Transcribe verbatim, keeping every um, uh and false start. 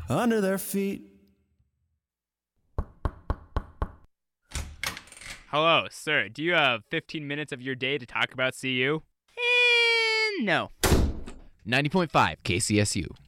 under their feet. Hello, sir. Do you have fifteen minutes of your day to talk about C U? Eh, no. ninety point five K C S U.